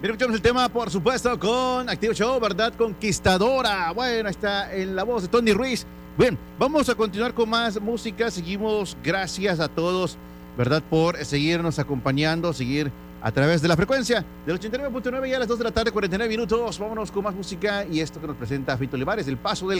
Bien, escuchamos el tema, por supuesto, con Activo Show, ¿verdad? Conquistadora. Bueno, está en la voz de Tony Ruiz. Bien, vamos a continuar con más música. Seguimos, gracias a todos, ¿verdad? Por seguirnos acompañando, seguir a través de la frecuencia del 89.9 y a las 2 de la tarde, 49 minutos. Vámonos con más música y esto que nos presenta Fito Olivares, El Paso del